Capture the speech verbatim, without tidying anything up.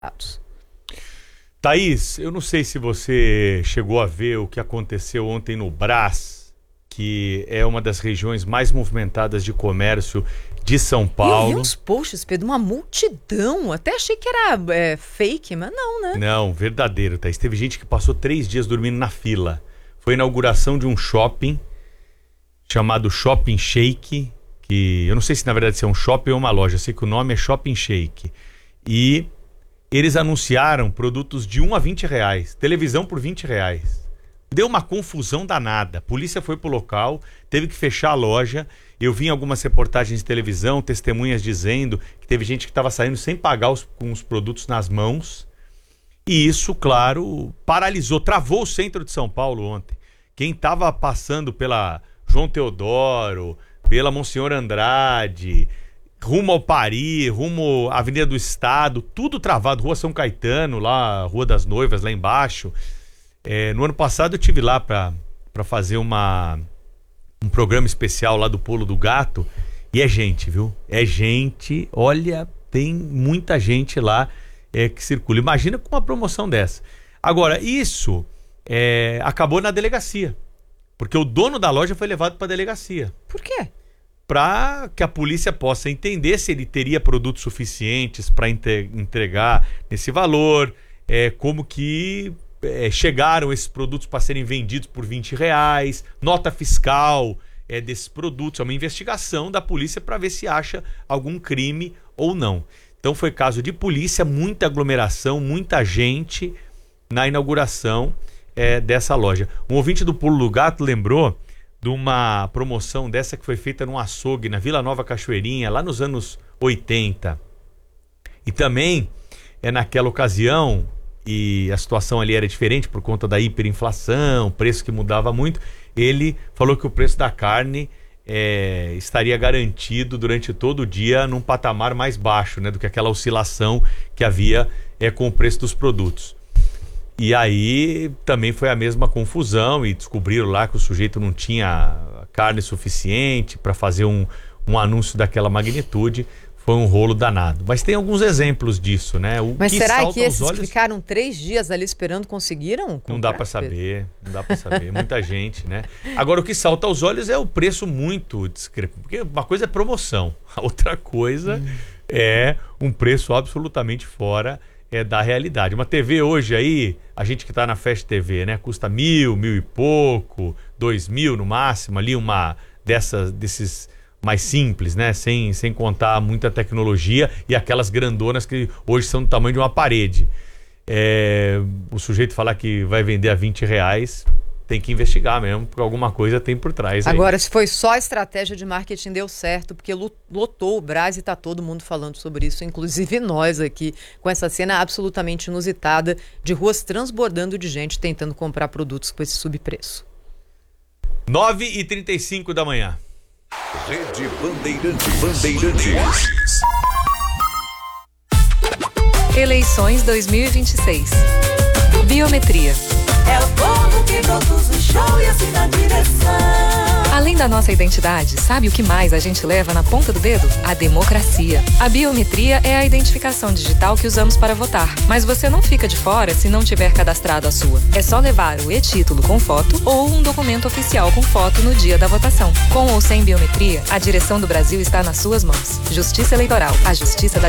Thaís, eu não sei se você chegou a ver o que aconteceu ontem no Brás, que é uma das regiões mais movimentadas de comércio de São Paulo. Eu vi uns posts, Pedro, uma multidão. Até achei que era é, fake, mas não, né? Não, verdadeiro, Thaís. Teve gente que passou três dias dormindo na fila. Foi a inauguração de um shopping chamado Shopping Shake, que eu não sei se na verdade se é um shopping ou uma loja, eu sei que o nome é Shopping Shake. E eles anunciaram produtos de um a vinte reais, televisão por vinte reais. Deu uma confusão danada. A polícia foi pro local, teve que fechar a loja. Eu vi em algumas reportagens de televisão, testemunhas dizendo que teve gente que estava saindo sem pagar os, com os produtos nas mãos. E isso, claro, paralisou, travou o centro de São Paulo ontem. Quem estava passando pela João Teodoro, pela Monsenhor Andrade, rumo ao Pari, rumo à Avenida do Estado, tudo travado, Rua São Caetano, lá, Rua das Noivas, lá embaixo. É, no ano passado eu estive lá para para fazer uma, um programa especial lá do Pulo do Gato, e é gente, viu? É gente, olha, tem muita gente lá é, que circula. Imagina com uma promoção dessa. Agora, isso é, acabou na delegacia, porque o dono da loja foi levado para a delegacia. Por quê? Para que a polícia possa entender se ele teria produtos suficientes para entregar nesse valor, é, como que é, chegaram esses produtos para serem vendidos por vinte reais, nota fiscal é, desses produtos, é uma investigação da polícia para ver se acha algum crime ou não. Então foi caso de polícia, muita aglomeração, muita gente na inauguração é, dessa loja. Um ouvinte do Pulo do Gato lembrou de uma promoção dessa que foi feita num açougue na Vila Nova Cachoeirinha, lá nos anos oitenta. E também, é naquela ocasião, e a situação ali era diferente por conta da hiperinflação, preço que mudava muito, ele falou que o preço da carne é, estaria garantido durante todo o dia num patamar mais baixo, né, do que aquela oscilação que havia é, com o preço dos produtos. E aí também foi a mesma confusão e descobriram lá que o sujeito não tinha carne suficiente para fazer um, um anúncio daquela magnitude. Foi um rolo danado. Mas tem alguns exemplos disso, né? O Mas que será salta que esses aos olhos... que ficaram três dias ali esperando conseguiram comprar? Não dá para saber, não dá para saber. Muita gente, né? Agora, o que salta aos olhos é o preço muito discreto. Porque uma coisa é promoção, a outra coisa hum. é um preço absolutamente fora é, da realidade. Uma T V hoje aí, a gente que tá na Fast T V, né? Custa mil, mil e pouco, dois mil no máximo, ali uma dessas, desses mais simples, né? Sem, sem contar muita tecnologia e aquelas grandonas que hoje são do tamanho de uma parede. É, o sujeito falar que vai vender a vinte reais, tem que investigar mesmo, porque alguma coisa tem por trás aí. Agora, se foi só a estratégia de marketing, deu certo, porque lotou o Brás e tá todo mundo falando sobre isso, inclusive nós aqui, com essa cena absolutamente inusitada de ruas transbordando de gente tentando comprar produtos com esse subpreço. nove e trinta e cinco da manhã. Rede Bandeirantes. Bandeirantes. Eleições dois mil e vinte e seis. Biometria. É o povo que produz o show e assim na direção. Além da nossa identidade, sabe o que mais a gente leva na ponta do dedo? A democracia. A biometria é a identificação digital que usamos para votar. Mas você não fica de fora se não tiver cadastrado a sua. É só levar o e-título com foto ou um documento oficial com foto no dia da votação. Com ou sem biometria, a direção do Brasil está nas suas mãos. Justiça Eleitoral. A justiça da